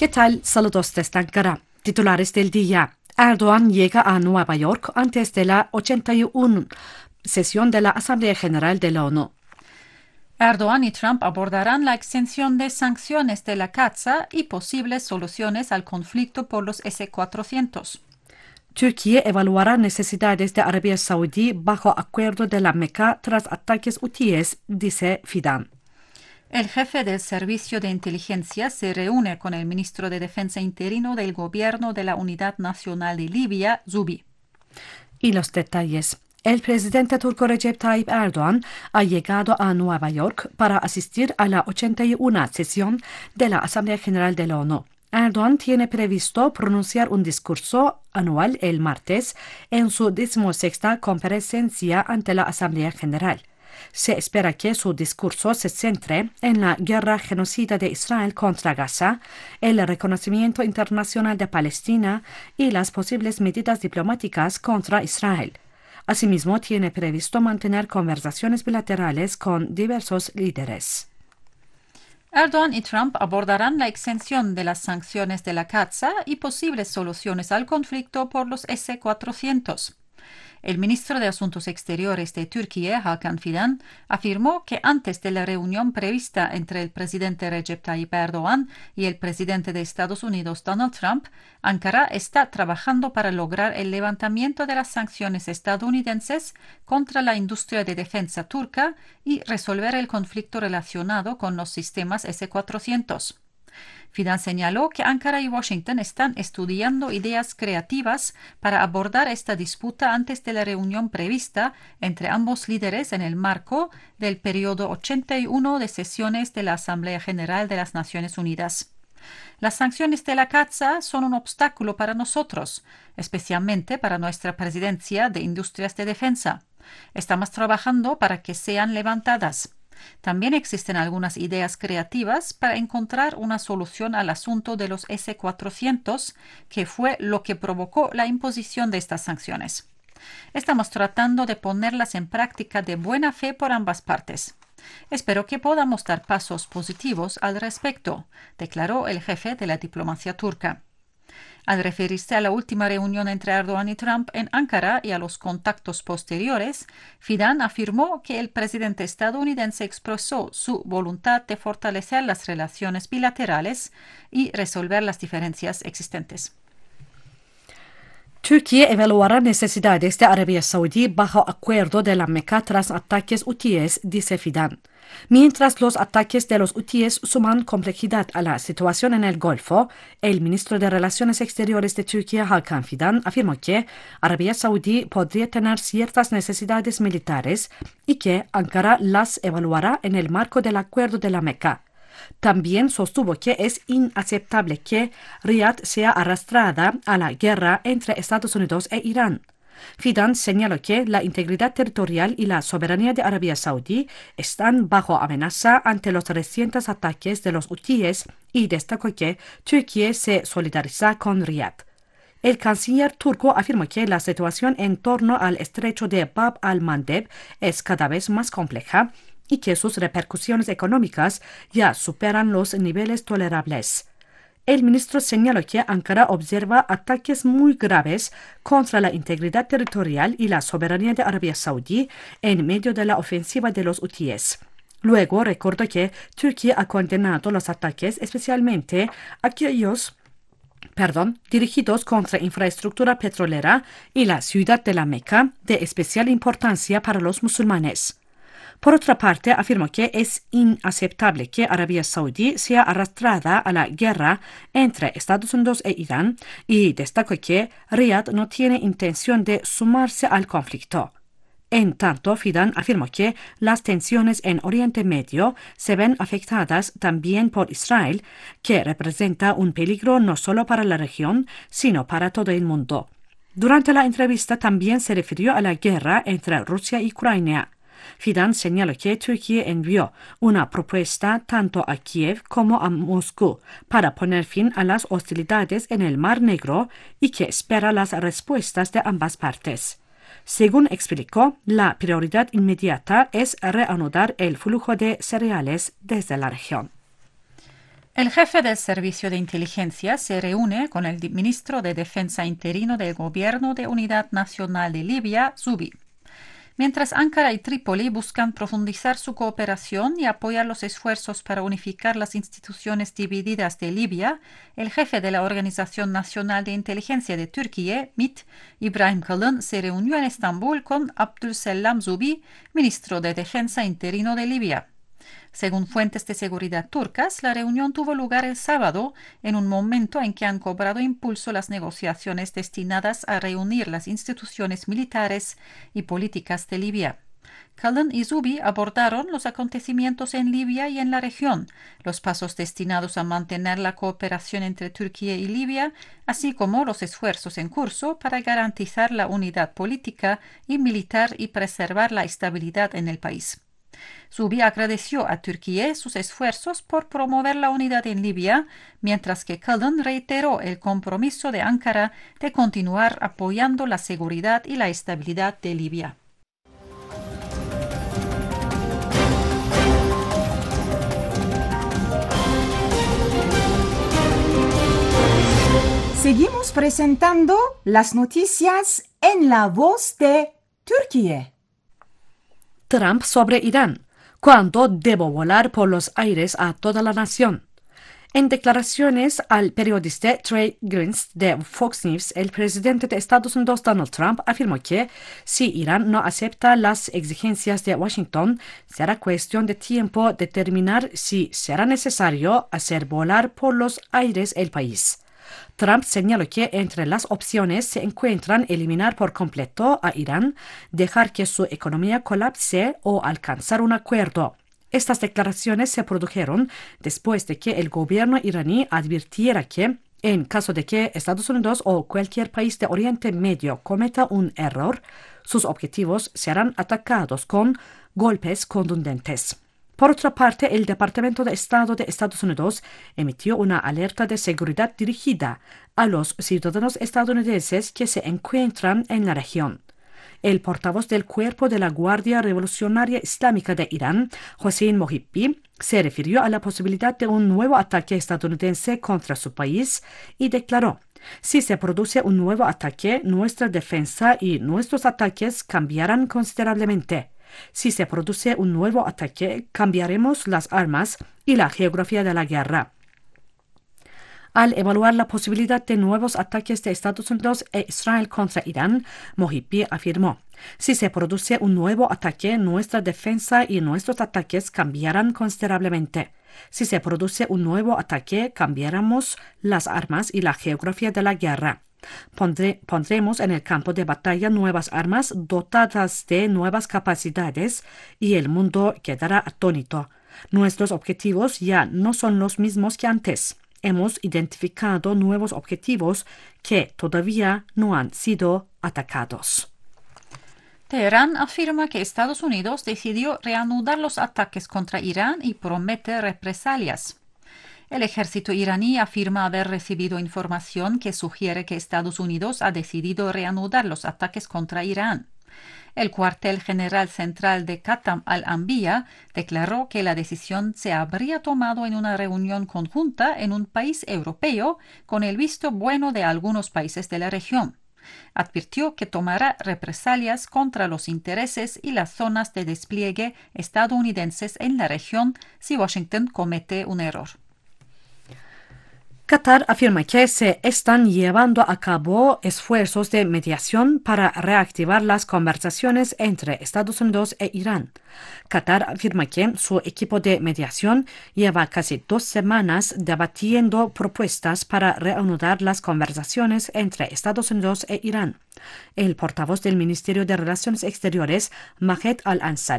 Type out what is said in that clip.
¿Qué tal? Saludos desde Ankara. Titulares del día. Erdogan llega a Nueva York antes de la 81 sesión de la Asamblea General de la ONU. Erdogan y Trump abordarán la extensión de sanciones de la CAATSA y posibles soluciones al conflicto por los S-400. Türkiye evaluará necesidades de Arabia Saudí bajo acuerdo de la Meca tras ataques hutíes, dice Fidan. El jefe del Servicio de Inteligencia se reúne con el ministro de Defensa interino del Gobierno de la Unidad Nacional de Libia, Zubi. Y los detalles. El presidente turco Recep Tayyip Erdoğan ha llegado a Nueva York para asistir a la 81 sesión de la Asamblea General de la ONU. Erdoğan tiene previsto pronunciar un discurso anual el martes en su 16ª comparecencia ante la Asamblea General. Se espera que su discurso se centre en la guerra genocida de Israel contra Gaza, el reconocimiento internacional de Palestina y las posibles medidas diplomáticas contra Israel. Asimismo, tiene previsto mantener conversaciones bilaterales con diversos líderes. Erdogan y Trump abordarán la extensión de las sanciones de la CAATSA y posibles soluciones al conflicto por los S-400. El ministro de Asuntos Exteriores de Turquía, Hakan Fidan, afirmó que antes de la reunión prevista entre el presidente Recep Tayyip Erdogan y el presidente de Estados Unidos, Donald Trump, Ankara está trabajando para lograr el levantamiento de las sanciones estadounidenses contra la industria de defensa turca y resolver el conflicto relacionado con los sistemas S-400. Fidan señaló que Ankara y Washington están estudiando ideas creativas para abordar esta disputa antes de la reunión prevista entre ambos líderes en el marco del periodo 81 de sesiones de la Asamblea General de las Naciones Unidas. Las sanciones de la CAATSA son un obstáculo para nosotros, especialmente para nuestra presidencia de Industrias de Defensa. Estamos trabajando para que sean levantadas. También existen algunas ideas creativas para encontrar una solución al asunto de los S-400, que fue lo que provocó la imposición de estas sanciones. Estamos tratando de ponerlas en práctica de buena fe por ambas partes. Espero que podamos dar pasos positivos al respecto, declaró el jefe de la diplomacia turca. Al referirse a la última reunión entre Erdogan y Trump en Ankara y a los contactos posteriores, Fidan afirmó que el presidente estadounidense expresó su voluntad de fortalecer las relaciones bilaterales y resolver las diferencias existentes. Türkiye evaluará necesidades de Arabia Saudí bajo acuerdo de la Meca tras ataques hutíes, dice Fidan. Mientras los ataques de los hutíes suman complejidad a la situación en el Golfo, el ministro de Relaciones Exteriores de Turquía, Hakan Fidan, afirmó que Arabia Saudí podría tener ciertas necesidades militares y que Ankara las evaluará en el marco del acuerdo de la Meca. También sostuvo que es inaceptable que Riad sea arrastrada a la guerra entre Estados Unidos e Irán. Fidan señaló que la integridad territorial y la soberanía de Arabia Saudí están bajo amenaza ante los recientes ataques de los hutíes y destacó que Turquía se solidariza con Riad. El canciller turco afirmó que la situación en torno al estrecho de Bab al-Mandeb es cada vez más compleja y que sus repercusiones económicas ya superan los niveles tolerables. El ministro señaló que Ankara observa ataques muy graves contra la integridad territorial y la soberanía de Arabia Saudí en medio de la ofensiva de los hutíes. Luego recordó que Turquía ha condenado los ataques, especialmente aquellos dirigidos contra infraestructura petrolera y la ciudad de la Meca, de especial importancia para los musulmanes. Por otra parte, afirmó que es inaceptable que Arabia Saudí sea arrastrada a la guerra entre Estados Unidos e Irán y destacó que Riad no tiene intención de sumarse al conflicto. En tanto, Fidan afirmó que las tensiones en Oriente Medio se ven afectadas también por Israel, que representa un peligro no solo para la región, sino para todo el mundo. Durante la entrevista también se refirió a la guerra entre Rusia y Ucrania. Fidan señaló que Turquía envió una propuesta tanto a Kiev como a Moscú para poner fin a las hostilidades en el Mar Negro y que espera las respuestas de ambas partes. Según explicó, la prioridad inmediata es reanudar el flujo de cereales desde la región. El jefe del Servicio de Inteligencia se reúne con el ministro de Defensa interino del Gobierno de Unidad Nacional de Libia, Zubi. Mientras Ankara y Trípoli buscan profundizar su cooperación y apoyar los esfuerzos para unificar las instituciones divididas de Libia, el jefe de la Organización Nacional de Inteligencia de Turquía, MİT, İbrahim Kalın, se reunió en Estambul con Abdülselam Zubi, ministro de Defensa interino de Libia. Según fuentes de seguridad turcas, la reunión tuvo lugar el sábado, en un momento en que han cobrado impulso las negociaciones destinadas a reunir las instituciones militares y políticas de Libia. Kalın y Zubi abordaron los acontecimientos en Libia y en la región, los pasos destinados a mantener la cooperación entre Turquía y Libia, así como los esfuerzos en curso para garantizar la unidad política y militar y preservar la estabilidad en el país. Zubi agradeció a Turquía sus esfuerzos por promover la unidad en Libia, mientras que Kalın reiteró el compromiso de Ankara de continuar apoyando la seguridad y la estabilidad de Libia. Seguimos presentando las noticias en la voz de Turquía. Trump sobre Irán. ¿Cuándo debo volar por los aires a toda la nación? En declaraciones al periodista Trey Gries de Fox News, el presidente de Estados Unidos Donald Trump afirmó que si Irán no acepta las exigencias de Washington, será cuestión de tiempo determinar si será necesario hacer volar por los aires el país. Trump señaló que entre las opciones se encuentran eliminar por completo a Irán, dejar que su economía colapse o alcanzar un acuerdo. Estas declaraciones se produjeron después de que el gobierno iraní advirtiera que, en caso de que Estados Unidos o cualquier país de Oriente Medio cometa un error, sus objetivos serán atacados con golpes contundentes. Por otra parte, el Departamento de Estado de Estados Unidos emitió una alerta de seguridad dirigida a los ciudadanos estadounidenses que se encuentran en la región. El portavoz del Cuerpo de la Guardia Revolucionaria Islámica de Irán, Hossein Mohibbi, se refirió a la posibilidad de un nuevo ataque estadounidense contra su país y declaró: si se produce un nuevo ataque, nuestra defensa y nuestros ataques cambiarán considerablemente. Si se produce un nuevo ataque, cambiaremos las armas y la geografía de la guerra. Al evaluar la posibilidad de nuevos ataques de Estados Unidos e Israel contra Irán, Mohibbi afirmó: si se produce un nuevo ataque, nuestra defensa y nuestros ataques cambiarán considerablemente. Si se produce un nuevo ataque, cambiaremos las armas y la geografía de la guerra. Pondremos en el campo de batalla nuevas armas dotadas de nuevas capacidades y el mundo quedará atónito. Nuestros objetivos ya no son los mismos que antes. Hemos identificado nuevos objetivos que todavía no han sido atacados. Teherán afirma que Estados Unidos decidió reanudar los ataques contra Irán y promete represalias. El ejército iraní afirma haber recibido información que sugiere que Estados Unidos ha decidido reanudar los ataques contra Irán. El cuartel general central de Qatam al-Anbiya declaró que la decisión se habría tomado en una reunión conjunta en un país europeo con el visto bueno de algunos países de la región. Advirtió que tomará represalias contra los intereses y las zonas de despliegue estadounidenses en la región si Washington comete un error. Qatar afirma que se están llevando a cabo esfuerzos de mediación para reactivar las conversaciones entre Estados Unidos e Irán. Qatar afirma que su equipo de mediación lleva casi 2 semanas debatiendo propuestas para reanudar las conversaciones entre Estados Unidos e Irán. El portavoz del Ministerio de Relaciones Exteriores, Mahed Al-Ansari,